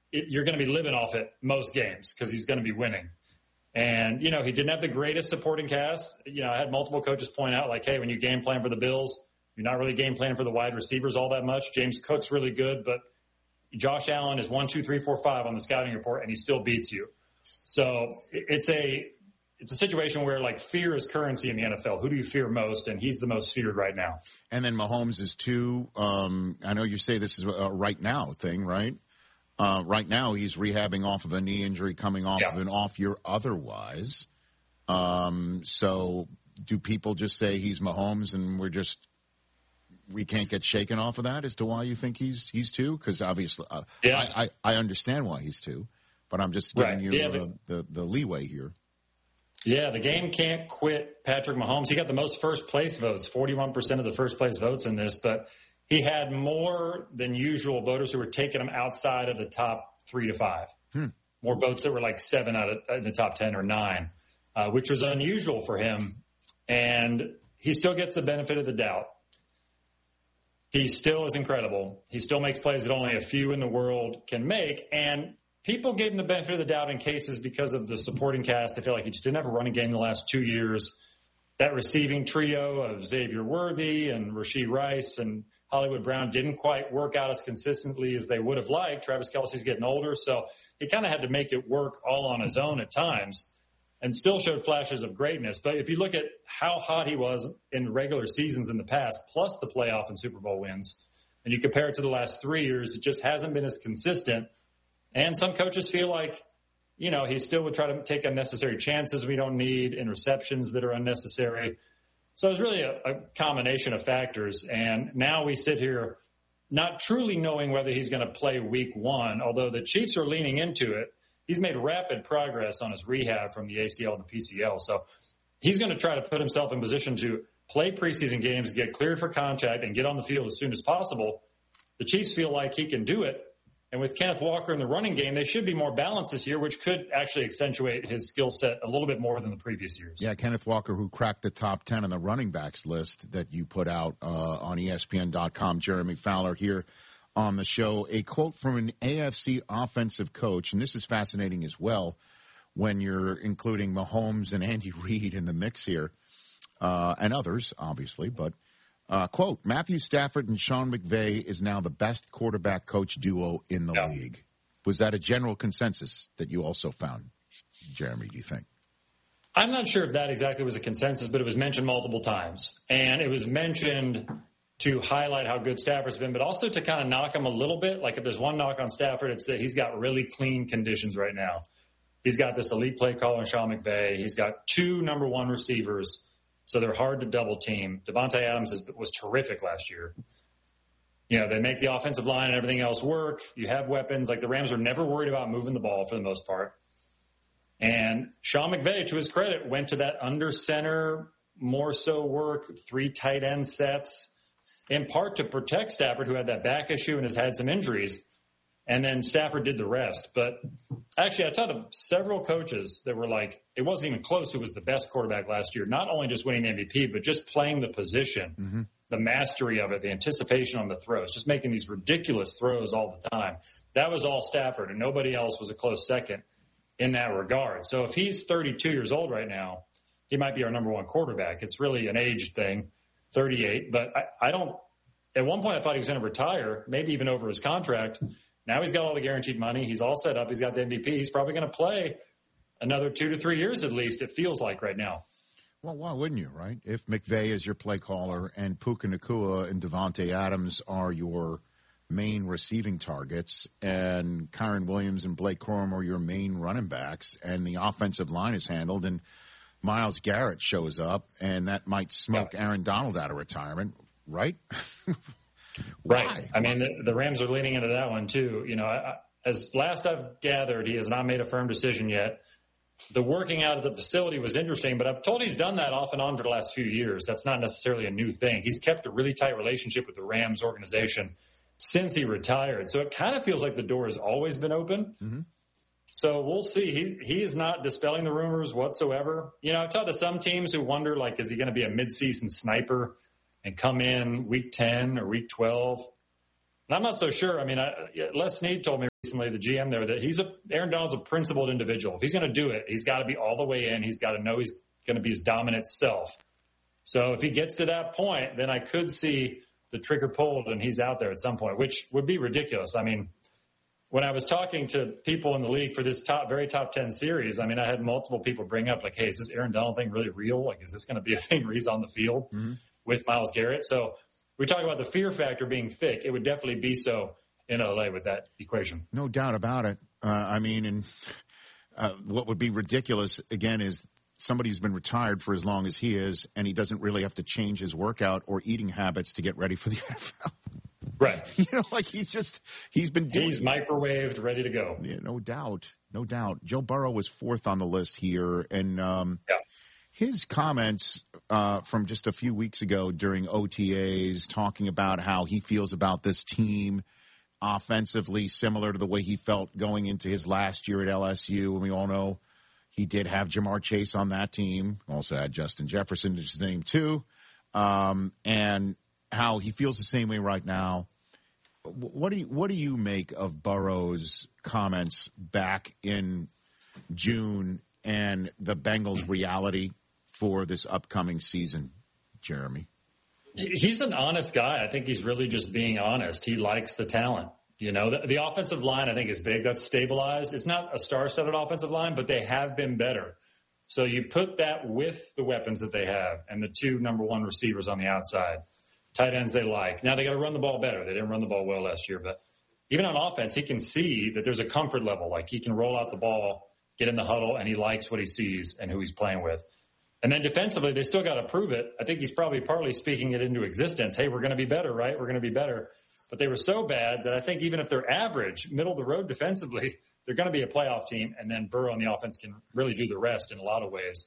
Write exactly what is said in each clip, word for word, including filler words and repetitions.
it, you're going to be living off it most games because he's going to be winning. And, you know, he didn't have the greatest supporting cast. You know, I had multiple coaches point out, like, hey, when you game plan for the Bills, you're not really game planning for the wide receivers all that much. James Cook's really good, but Josh Allen is one, two, three, four, five on the scouting report, and he still beats you. So it's a it's a situation where, like, fear is currency in the N F L. Who do you fear most? And he's the most feared right now. And then Mahomes is two. Um, I know you say this is a right now thing, right? Uh, right now, he's rehabbing off of a knee injury, coming off yeah. of an off year otherwise. Um, so do people just say he's Mahomes and we're just we can't get shaken off of that as to why you think he's he's two? Because obviously, uh, yeah. I, I, I understand why he's two, but I'm just giving right. you yeah, uh, the, the leeway here. Yeah, the game can't quit Patrick Mahomes. He got the most first place votes, forty-one percent of the first place votes in this, but he had more than usual voters who were taking him outside of the top three to five. Hmm. More votes that were like seven out of in the top ten or nine, uh, which was unusual for him. And he still gets the benefit of the doubt. He still is incredible. He still makes plays that only a few in the world can make. And people gave him the benefit of the doubt in cases because of the supporting cast. They feel like he just didn't have a running game the last two years. That receiving trio of Xavier Worthy and Rashee Rice and Hollywood Brown didn't quite work out as consistently as they would have liked. Travis Kelce's getting older, so he kind of had to make it work all on his own at times and still showed flashes of greatness. But if you look at how hot he was in regular seasons in the past, plus the playoff and Super Bowl wins, and you compare it to the last three years, it just hasn't been as consistent. And some coaches feel like, you know, he still would try to take unnecessary chances we don't need, interceptions that are unnecessary. So it's really a, a combination of factors. And now we sit here not truly knowing whether he's going to play week one, although the Chiefs are leaning into it. He's made rapid progress on his rehab from the A C L and the P C L. So he's going to try to put himself in position to play preseason games, get cleared for contact, and get on the field as soon as possible. The Chiefs feel like he can do it. And with Kenneth Walker in the running game, they should be more balanced this year, which could actually accentuate his skill set a little bit more than the previous years. Yeah, Kenneth Walker, who cracked the top ten on the running backs list that you put out uh, on E S P N dot com. Jeremy Fowler here on the show. A quote from an A F C offensive coach, and this is fascinating as well when you're including Mahomes and Andy Reid in the mix here, uh, and others, obviously, but Uh, quote, Matthew Stafford and Sean McVay is now the best quarterback coach duo in the yeah. league. Was that a general consensus that you also found, Jeremy, do you think? I'm not sure if that exactly was a consensus, but it was mentioned multiple times. And it was mentioned to highlight how good Stafford's been, but also to kind of knock him a little bit. Like if there's one knock on Stafford, it's that he's got really clean conditions right now. He's got this elite play caller in Sean McVay. He's got two number one receivers. So they're hard to double team. Devontae Adams is, was terrific last year. You know, they make the offensive line and everything else work. You have weapons. Like the Rams are never worried about moving the ball for the most part. And Sean McVay, to his credit, went to that under center, more so work, three tight end sets, in part to protect Stafford, who had that back issue and has had some injuries. And then Stafford did the rest. But actually, I talked to several coaches that were like, it wasn't even close who was the best quarterback last year. Not only just winning the M V P, but just playing the position, mm-hmm. the mastery of it, the anticipation on the throws, just making these ridiculous throws all the time. That was all Stafford, and nobody else was a close second in that regard. So if he's thirty-two years old right now, he might be our number one quarterback. It's really an age thing, thirty-eight. But I, I don't – at one point I thought he was going to retire, maybe even over his contract. Now he's got all the guaranteed money. He's all set up. He's got the M V P. He's probably going to play another two to three years at least, it feels like right now. Well, why wouldn't you, right? If McVay is your play caller and Puka Nacua and Devontae Adams are your main receiving targets and Kyron Williams and Blake Corum are your main running backs and the offensive line is handled and Myles Garrett shows up and that might smoke yeah. Aaron Donald out of retirement, right? Right. I mean, the, the Rams are leaning into that one, too. You know, I, as last I've gathered, he has not made a firm decision yet. The working out of the facility was interesting, but I've told he's done that off and on for the last few years. That's not necessarily a new thing. He's kept a really tight relationship with the Rams organization since he retired. So it kind of feels like the door has always been open. Mm-hmm. So we'll see. He he is not dispelling the rumors whatsoever. You know, I've talked to some teams who wonder, like, is he going to be a midseason sniper and come in week ten or week twelve? And I'm not so sure. I mean, I, Les Snead told me recently, the G M there, that he's a Aaron Donald's a principled individual. If he's going to do it, he's got to be all the way in. He's got to know he's going to be his dominant self. So if he gets to that point, then I could see the trigger pulled and he's out there at some point, which would be ridiculous. I mean, when I was talking to people in the league for this top, very top ten series, I mean, I had multiple people bring up like, hey, is this Aaron Donald thing really real? Like, is this going to be a thing where he's on the field mm-hmm. with Myles Garrett? So we talk about the fear factor being thick. It would definitely be so in L A with that equation. No doubt about it. Uh, I mean, and uh, what would be ridiculous, again, is somebody who's been retired for as long as he is, and he doesn't really have to change his workout or eating habits to get ready for the N F L. Right. You know, like he's just, he's been doing. He's microwaved, ready to go. Yeah, no doubt. No doubt. Joe Burrow was fourth on the list here. And um, yeah. his comments uh, from just a few weeks ago during O T As, talking about how he feels about this team offensively, similar to the way he felt going into his last year at L S U. And we all know he did have Jamar Chase on that team. Also had Justin Jefferson, his name too. Um, and how he feels the same way right now. What do you, what do you make of Burrow's comments back in June and the Bengals' reality for this upcoming season, Jeremy? He's an honest guy. I think he's really just being honest. He likes the talent. You know, the, the offensive line, I think, is big. That's stabilized. It's not a star-studded offensive line, but they have been better. So you put that with the weapons that they have and the two number one receivers on the outside. Tight ends they like. Now they got to run the ball better. They didn't run the ball well last year, but even on offense, he can see that there's a comfort level. Like he can roll out the ball, get in the huddle, and he likes what he sees and who he's playing with. And then defensively, they still got to prove it. I think he's probably partly speaking it into existence. Hey, we're going to be better, right? We're going to be better. But they were so bad that I think even if they're average, middle of the road defensively, they're going to be a playoff team. And then Burrow on the offense can really do the rest in a lot of ways.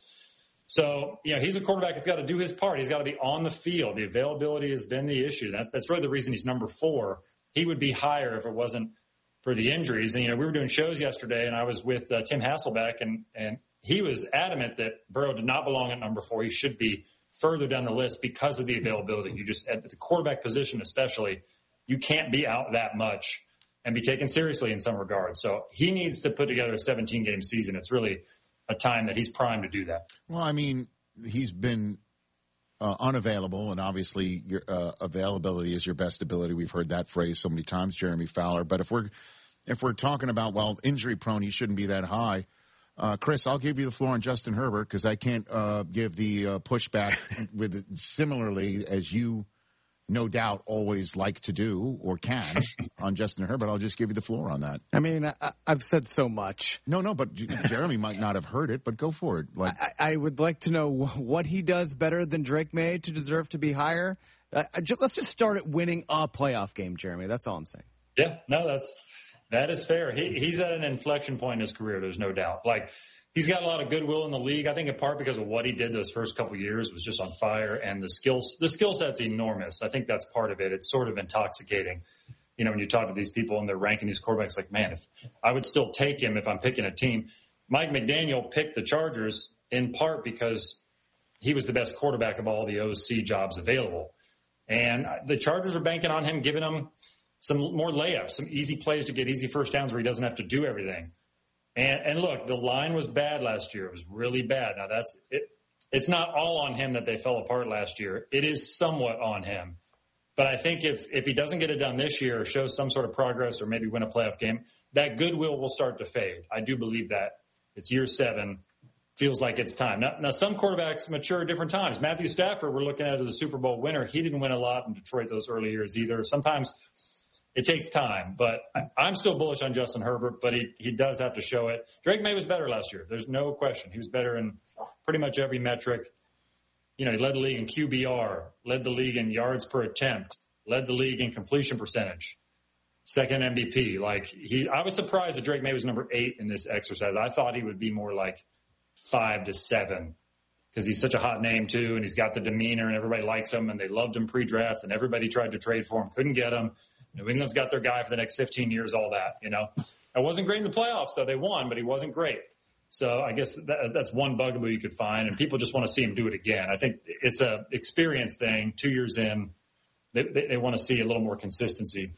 So, you know, he's a quarterback that's got to do his part. He's got to be on the field. The availability has been the issue. That, that's really the reason he's number four. He would be higher if it wasn't for the injuries. And, you know, we were doing shows yesterday, and I was with uh, Tim Hasselbeck, and, and he was adamant that Burrow did not belong at number four. He should be further down the list because of the availability. You just, at the quarterback position especially, you can't be out that much and be taken seriously in some regards. So he needs to put together a seventeen-game season. It's really a time that he's primed to do that. Well, I mean, he's been uh, unavailable, and obviously your uh, availability is your best ability. We've heard that phrase so many times, Jeremy Fowler. But if we're if we're talking about, well, injury prone, he shouldn't be that high. Uh, Chris, I'll give you the floor on Justin Herbert because I can't uh, give the uh, pushback with it similarly as you no doubt always like to do or can on Justin Herbert. I'll just give you the floor on that. I mean, I, I've said so much. No, no, but Jeremy might not have heard it, but go for it. Like, I, I would like to know what he does better than Drake May to deserve to be higher. Uh, let's just start at winning a playoff game, Jeremy. That's all I'm saying. Yeah, no, that's that is fair. He, he's at an inflection point in his career, there's no doubt. Like, he's got a lot of goodwill in the league. I think in part because of what he did those first couple of years was just on fire, and the skills, the skill set's enormous. I think that's part of it. It's sort of intoxicating. You know, when you talk to these people and they're ranking these quarterbacks, like, man, if I would still take him if I'm picking a team. Mike McDaniel picked the Chargers in part because he was the best quarterback of all the O C jobs available. And the Chargers are banking on him, giving him some more layups, some easy plays to get easy first downs where he doesn't have to do everything. And, and look, the line was bad last year. It was really bad. Now, that's it. It's not all on him that they fell apart last year. It is somewhat on him. But I think if, if he doesn't get it done this year or show some sort of progress or maybe win a playoff game, that goodwill will start to fade. I do believe that. It's year seven. Feels like it's time. Now, now some quarterbacks mature at different times. Matthew Stafford, we're looking at as a Super Bowl winner. He didn't win a lot in Detroit those early years either. Sometimes it takes time, but I'm still bullish on Justin Herbert, but he, he does have to show it. Drake May was better last year. There's no question. He was better in pretty much every metric. You know, he led the league in Q B R, led the league in yards per attempt, led the league in completion percentage, second M V P. Like he, I was surprised that Drake May was number eight in this exercise. I thought he would be more like five to seven because he's such a hot name too, and he's got the demeanor, and everybody likes him, and they loved him pre-draft, and everybody tried to trade for him, couldn't get him. New England's got their guy for the next fifteen years, all that, you know. It wasn't great in the playoffs, though. They won, but he wasn't great. So I guess that, that's one bugaboo you could find, and people just want to see him do it again. I think it's a experience thing. Two years in, they, they, they want to see a little more consistency.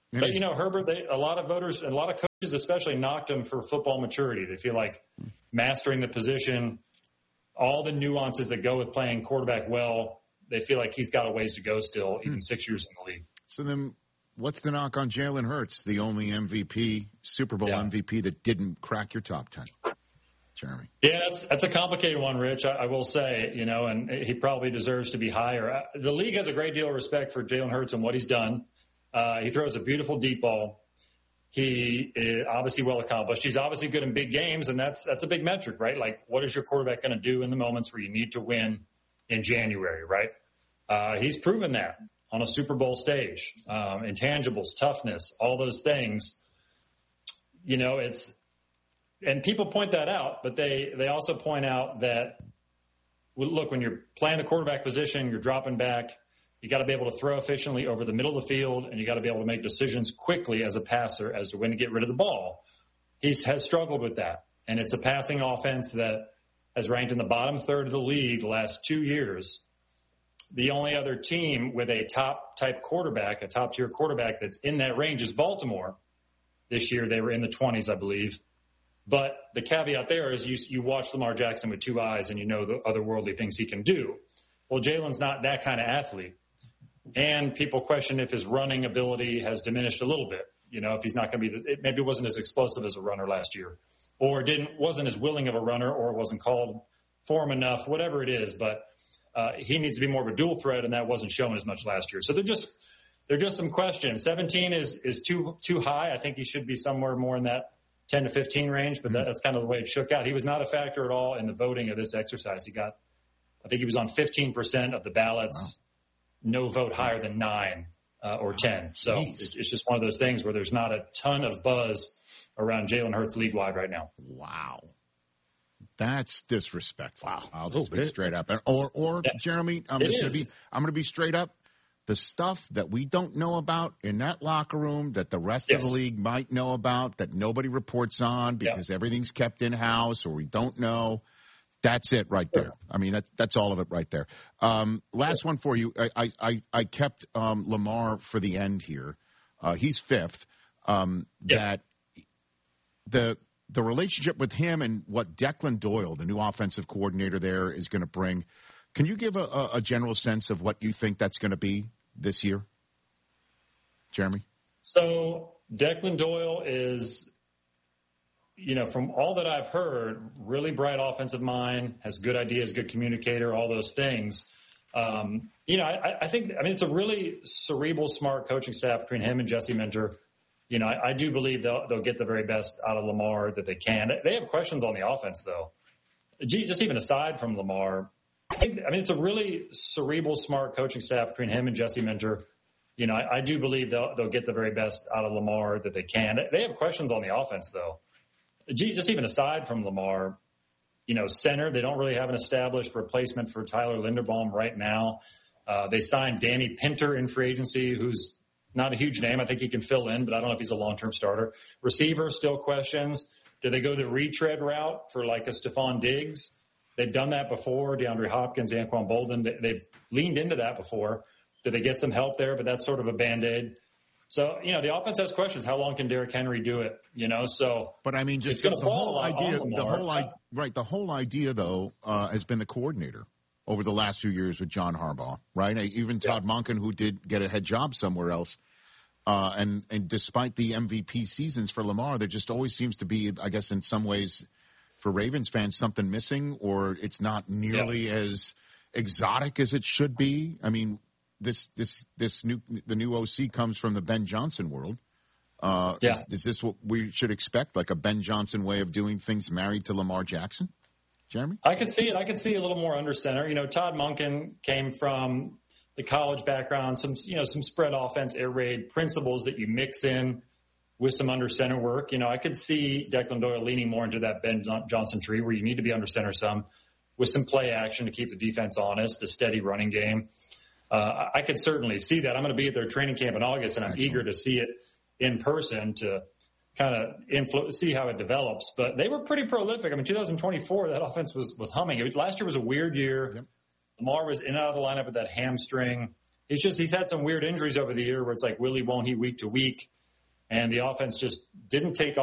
It but, is. you know, Herbert, they, a lot of voters, a lot of coaches especially knocked him for football maturity. They feel like mastering the position, all the nuances that go with playing quarterback well, they feel like he's got a ways to go still, even hmm. six years in the league. So then what's the knock on Jalen Hurts, the only M V P, Super Bowl yeah. M V P that didn't crack your top ten? Jeremy. Yeah, that's that's a complicated one, Rich. I, I will say, you know, and he probably deserves to be higher. The league has a great deal of respect for Jalen Hurts and what he's done. Uh, he throws a beautiful deep ball. He is obviously well accomplished. He's obviously good in big games, and that's that's a big metric, right? Like, what is your quarterback going to do in the moments where you need to win in January, right? Uh, he's proven that on a Super Bowl stage. Um, intangibles, toughness, all those things. You know, it's and people point that out, but they they also point out that, look, when you're playing the quarterback position, you're dropping back. You got to be able to throw efficiently over the middle of the field, and you got to be able to make decisions quickly as a passer as to when to get rid of the ball. He has struggled with that, and it's a passing offense that has ranked in the bottom third of the league the last two years. The only other team with a top-type quarterback, a top-tier quarterback that's in that range is Baltimore. This year they were in the twenties, I believe. But the caveat there is you, you watch Lamar Jackson with two eyes, and you know the otherworldly things he can do. Well, Jalen's not that kind of athlete. And people question if his running ability has diminished a little bit. You know, if he's not going to be, it maybe wasn't as explosive as a runner last year, or didn't wasn't as willing of a runner, or wasn't called for him enough, whatever it is. But uh, he needs to be more of a dual threat, and that wasn't shown as much last year. So they're just they're just some questions. seventeen is is too too high. I think he should be somewhere more in that ten to fifteen range, but that, that's kind of the way it shook out. He was not a factor at all in the voting of this exercise. He got, I think he was on fifteen percent of the ballots. Wow. No vote higher than nine uh, or ten. So Jeez. It's just one of those things where there's not a ton of buzz around Jalen Hurts league-wide right now. Wow. That's disrespectful. Wow. I'll just be straight up. Or, or yeah. Jeremy, I'm it just going to be, I'm going to be straight up. The stuff that we don't know about in that locker room that the rest yes. of the league might know about that nobody reports on because yeah. everything's kept in-house or we don't know. That's it right there. I mean, that, that's all of it right there. Um, last one for you. I, I, I kept um, Lamar for the end here. Uh, he's fifth. Um, yeah. That the the relationship with him and what Declan Doyle, the new offensive coordinator there, is going to bring. Can you give a, a, a general sense of what you think that's going to be this year, Jeremy? So Declan Doyle is, you know, from all that I've heard, really bright offensive mind, has good ideas, good communicator, all those things. Um, you know, I, I think, I mean, it's a really cerebral, smart coaching staff between him and Jesse Minter. You know, I, I do believe they'll, they'll get the very best out of Lamar that they can. They have questions on the offense, though. Just even aside from Lamar, I think, I mean, it's a really cerebral, smart coaching staff between him and Jesse Minter. You know, I, I do believe they'll, they'll get the very best out of Lamar that they can. They have questions on the offense, though. Just even aside from Lamar, you know, center, they don't really have an established replacement for Tyler Linderbaum right now. Uh, they signed Danny Pinter in free agency, who's not a huge name. I think he can fill in, but I don't know if he's a long-term starter. Receiver, still questions. Do they go the retread route for like a Stephon Diggs? They've done that before. DeAndre Hopkins, Anquan Bolden, they, they've leaned into that before. Do they get some help there? But that's sort of a Band-Aid. So, you know, the offense has questions. How long can Derrick Henry do it? You know, so. But I mean, just the, the whole idea, the whole idea, right? The whole idea, though, uh, has been the coordinator over the last few years with John Harbaugh, right? Even Todd yeah. Monken, who did get a head job somewhere else. Uh, and, and despite the M V P seasons for Lamar, there just always seems to be, I guess, in some ways, for Ravens fans, something missing, or it's not nearly yeah. as exotic as it should be. I mean, This this this new the new O C comes from the Ben Johnson world. Uh, yeah. is, is this what we should expect? Like a Ben Johnson way of doing things, married to Lamar Jackson, Jeremy? I could see it. I could see a little more under center. You know, Todd Monken came from the college background, some you know some spread offense, air raid principles that you mix in with some under center work. You know, I could see Declan Doyle leaning more into that Ben Johnson tree where you need to be under center some with some play action to keep the defense honest, a steady running game. Uh, I could certainly see that. I'm going to be at their training camp in August, and I'm Excellent. eager to see it in person to kind of influ- see how it develops. But they were pretty prolific. I mean, two thousand twenty-four, that offense was was humming. It was, last year was a weird year. Yep. Lamar was in and out of the lineup with that hamstring. It's just he's had some weird injuries over the year where it's like, will he, won't he, week to week. and the offense just didn't take